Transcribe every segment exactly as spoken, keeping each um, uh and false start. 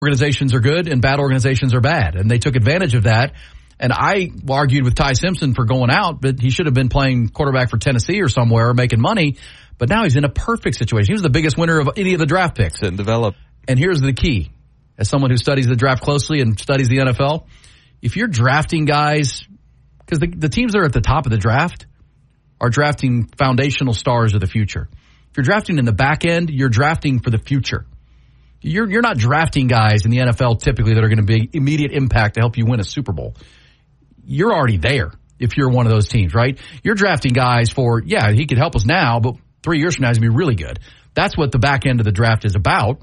organizations are good and bad organizations are bad. And they took advantage of that. And I argued with Ty Simpson for going out, but he should have been playing quarterback for Tennessee or somewhere making money. But now he's in a perfect situation. He was the biggest winner of any of the draft picks. Didn't develop. And here's the key. As someone who studies the draft closely and studies the N F L, if you're drafting guys, because the, the teams that are at the top of the draft are drafting foundational stars of the future. If you're drafting in the back end, you're drafting for the future. You're, you're not drafting guys in the N F L typically that are going to be immediate impact to help you win a Super Bowl. You're already there if you're one of those teams, right? You're drafting guys for, yeah, he could help us now, but three years from now he's going to be really good. That's what the back end of the draft is about.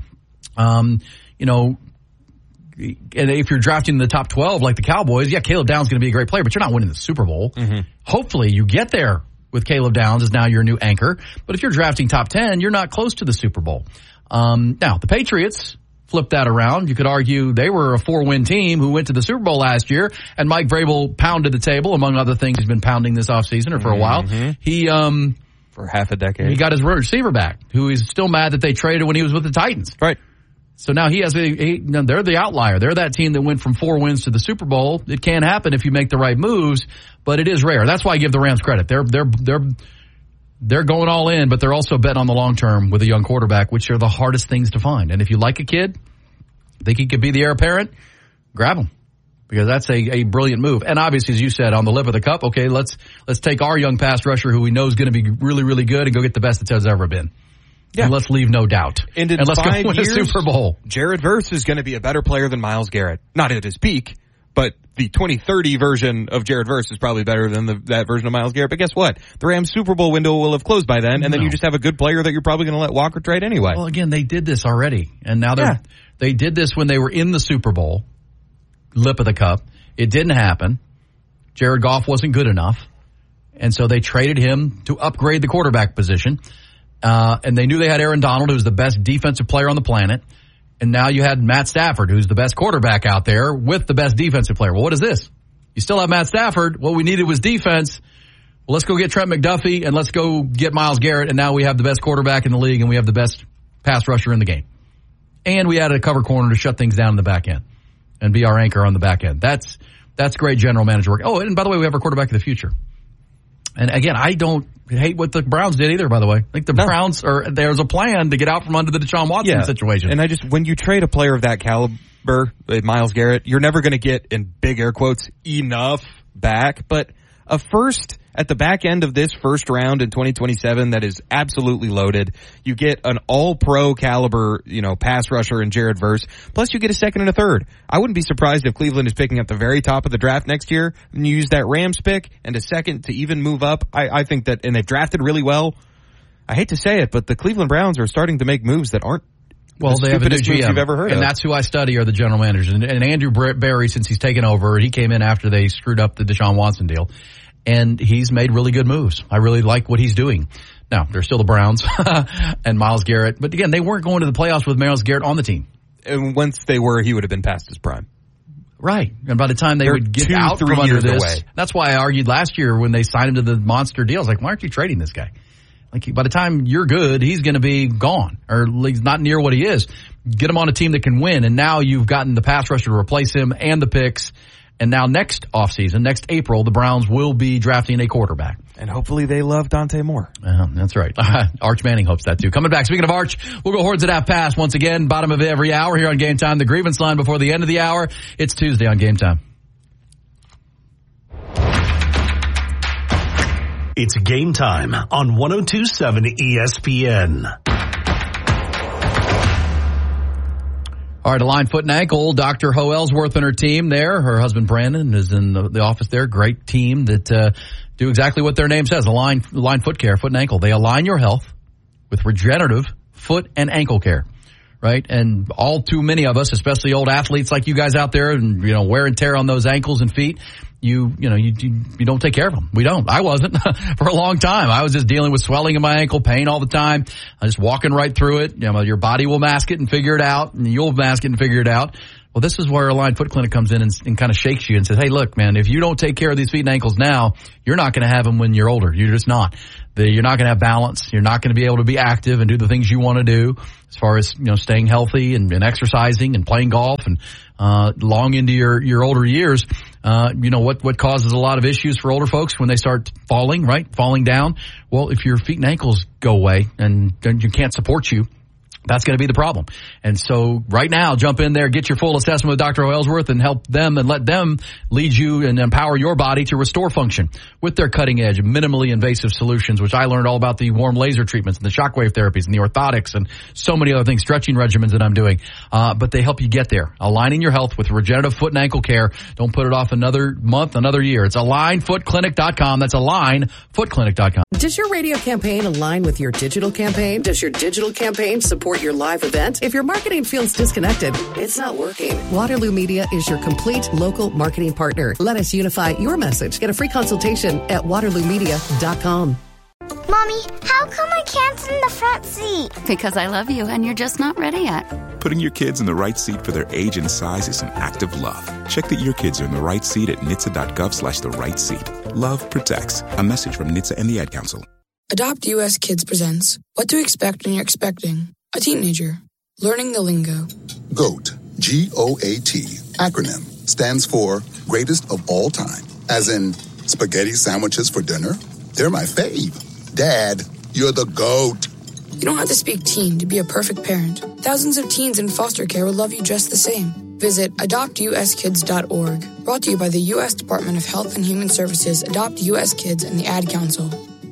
Um, you know, and if you're drafting in the top twelve like the Cowboys, yeah, Caleb Downs is going to be a great player, but you're not winning the Super Bowl. Mm-hmm. Hopefully you get there with Caleb Downs as now your new anchor. But if you're drafting top ten, you're not close to the Super Bowl. Um, now, the Patriots flip that around. You could argue they were a four-win team who went to the Super Bowl last year, and Mike Vrabel pounded the table, among other things he's been pounding this offseason or for a while. Mm-hmm. He um For half a decade. He got his receiver back, who is still mad that they traded when he was with the Titans. Right. So now he has a, he, they're the outlier. They're that team that went from four wins to the Super Bowl. It can happen if you make the right moves, but it is rare. That's why I give the Rams credit. They're, they're, they're, they're going all in, but they're also betting on the long term with a young quarterback, which are the hardest things to find. And if you like a kid, think he could be the heir apparent, grab him. Because that's a, a brilliant move. And obviously, as you said, on the lip of the cup, okay, let's, let's take our young pass rusher who we know is going to be really, really good and go get the best that's ever been. Yeah. And let's leave no doubt. And, in and let's five go win years, a Super Bowl. Jared Verse is going to be a better player than Myles Garrett. Not at his peak, but the twenty thirty version of Jared Verse is probably better than the, that version of Myles Garrett. But guess what? The Rams Super Bowl window will have closed by then, and then no. you just have a good player that you're probably going to let Walker trade anyway. Well, again, they did this already. And now they're, yeah. they did this when they were in the Super Bowl, lip of the cup. It didn't happen. Jared Goff wasn't good enough. And so they traded him to upgrade the quarterback position. Uh, and they knew they had Aaron Donald, who's the best defensive player on the planet. And now you had Matt Stafford, who's the best quarterback out there with the best defensive player. Well, what is this? You still have Matt Stafford. What we needed was defense. Well, let's go get Trent McDuffie and let's go get Myles Garrett. And now we have the best quarterback in the league and we have the best pass rusher in the game. And we added a cover corner to shut things down in the back end and be our anchor on the back end. That's, that's great general manager work. Oh, and by the way, we have our quarterback of the future. And again, I don't hate what the Browns did either, by the way. I think the no. Browns are, there's a plan to get out from under the Deshaun Watson yeah. situation. And I just, when you trade a player of that caliber, Myles Garrett, you're never going to get, in big air quotes, enough back. But a first at the back end of this first round in twenty twenty-seven that is absolutely loaded. You get an all-pro caliber, you know, pass rusher in Jared Verse. Plus you get a second and a third. I wouldn't be surprised if Cleveland is picking at the very top of the draft next year and you use that Rams pick and a second to even move up. I, I think that, and they've drafted really well. I hate to say it, but the Cleveland Browns are starting to make moves that aren't Well, the they have a new G M, you've ever heard and of. That's who I study are the general managers. And, and Andrew Berry, since he's taken over, he came in after they screwed up the Deshaun Watson deal, and he's made really good moves. I really like what he's doing. Now, they're still the Browns and Myles Garrett, but again, they weren't going to the playoffs with Myles Garrett on the team. And once they were, he would have been past his prime. Right. And by the time they They're would get two, out three from under years this, away. That's why I argued last year when they signed him to the monster deal. I was like, why aren't you trading this guy? Like, by the time you're good, he's going to be gone, or he's not near what he is. Get him on a team that can win, and now you've gotten the pass rusher to replace him and the picks. And now next offseason, next April, the Browns will be drafting a quarterback. And hopefully they love Dante Moore. Uh, that's right. Arch Manning hopes that too. Coming back, speaking of Arch, we'll go Hordes at half past once again, bottom of every hour here on Game Time. The grievance line before the end of the hour. It's Tuesday on Game Time. It's Game Time on one oh two point seven E S P N. All right, a line, foot, and ankle. Doctor Ho Ellsworth and her team there. Her husband Brandon is in the, the office there. Great team that uh, do exactly what their name says. Align, line foot care, foot and ankle. They align your health with regenerative foot and ankle care, right? And all too many of us, especially old athletes like you guys out there, and you know, wear and tear on those ankles and feet. You, you know, you, you, you don't take care of them. We don't. I wasn't for a long time. I was just dealing with swelling in my ankle, pain all the time. I was just walking right through it. You know, your body will mask it and figure it out, and you'll mask it and figure it out. Well, this is where Align Foot Clinic comes in and, and kind of shakes you and says, hey, look, man, if you don't take care of these feet and ankles now, you're not going to have them when you're older. You're just not. The, you're not going to have balance. You're not going to be able to be active and do the things you want to do as far as, you know, staying healthy and, and exercising and playing golf and uh long into your, your older years. Uh, you know, what, what causes a lot of issues for older folks when they start falling, right? Falling down. Well, if your feet and ankles go away and, and you can't support you, that's going to be the problem. And so right now, jump in there, get your full assessment with Doctor Ellsworth and help them and let them lead you and empower your body to restore function with their cutting edge, minimally invasive solutions, which I learned all about the warm laser treatments and the shockwave therapies and the orthotics and so many other things, stretching regimens that I'm doing. Uh, but they help you get there, aligning your health with regenerative foot and ankle care. Don't put it off another month, another year. It's align foot clinic dot com. That's align foot clinic dot com. Does your radio campaign align with your digital campaign? Does your digital campaign support your live event? If your marketing feels disconnected, it's not working. Waterloo Media is your complete local marketing partner. Let us unify your message. Get a free consultation at waterloo media dot com. Mommy, how come I can't sit in the front seat? Because I love you and you're just not ready yet. Putting your kids in the right seat for their age and size is an act of love. Check that your kids are in the right seat at N H T S A dot gov slash the right seat. Love protects. A message from N H T S A and the Ad Council. Adopt U S Kids presents What to Expect When You're Expecting a Teenager. Learning the lingo. GOAT, G O A T, acronym, stands for Greatest of All Time. As in, spaghetti sandwiches for dinner? They're my fave. Dad, you're the GOAT. You don't have to speak teen to be a perfect parent. Thousands of teens in foster care will love you just the same. Visit adopt u s kids dot org. Brought to you by the U S Department of Health and Human Services, Adopt U S Kids, and the Ad Council.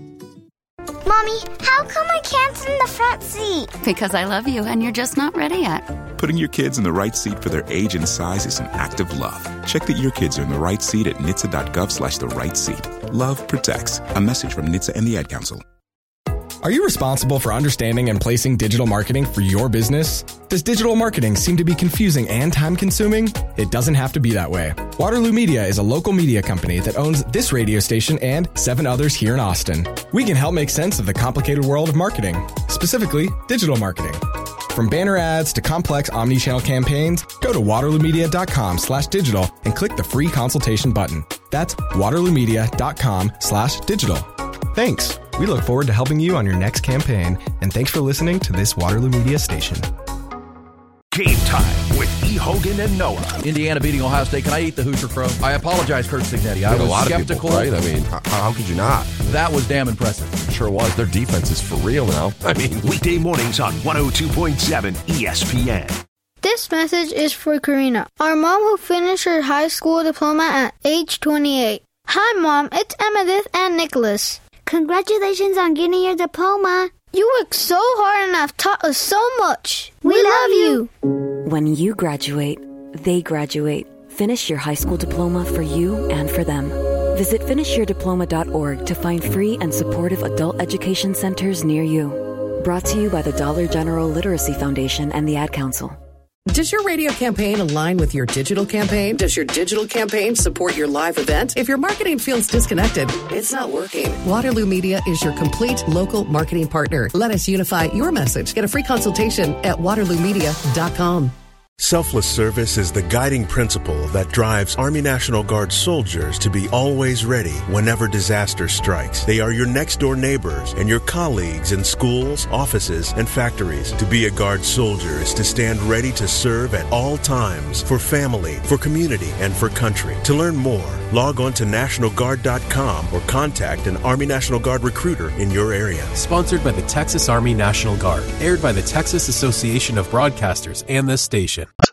Mommy, how come I can't sit in the front seat? Because I love you and you're just not ready yet. Putting your kids in the right seat for their age and size is an act of love. Check that your kids are in the right seat at N H T S A dot gov slash the right seat. Love protects. A message from N H T S A and the Ad Council. Are you responsible for understanding and placing digital marketing for your business? Does digital marketing seem to be confusing and time-consuming? It doesn't have to be that way. Waterloo Media is a local media company that owns this radio station and seven others here in Austin. We can help make sense of the complicated world of marketing, specifically digital marketing. From banner ads to complex omni-channel campaigns, go to waterloo media dot com slash digital and click the free consultation button. That's waterloo media dot com slash digital. Thanks. We look forward to helping you on your next campaign, and thanks for listening to this Waterloo Media station. Game time with E. Hogan and Noah. Indiana beating Ohio State. Can I eat the Hoosier Crow? I apologize, Kurt Signetti. I was a lot skeptical. Of people, right? I mean, how, how could you not? That was damn impressive. It sure was. Their defense is for real now. I mean, weekday mornings on one oh two point seven E S P N. This message is for Karina, our mom who finished her high school diploma at age twenty-eight. Hi, Mom. It's Emmettith and Nicholas. Congratulations on getting your diploma. You worked so hard and have taught us so much. We, we love you. When you graduate, they graduate. Finish your high school diploma for you and for them. Visit finish your diploma dot org to find free and supportive adult education centers near you. Brought to you by the Dollar General Literacy Foundation and the Ad Council. Does your radio campaign align with your digital campaign? Does your digital campaign support your live event? If your marketing feels disconnected, it's not working. Waterloo Media is your complete local marketing partner. Let us unify your message. Get a free consultation at waterloo media dot com. Selfless service is the guiding principle that drives Army National Guard soldiers to be always ready whenever disaster strikes. They are your next-door neighbors and your colleagues in schools, offices, and factories. To be a Guard soldier is to stand ready to serve at all times for family, for community, and for country. To learn more, log on to national guard dot com or contact an Army National Guard recruiter in your area. Sponsored by the Texas Army National Guard. Aired by the Texas Association of Broadcasters and this station.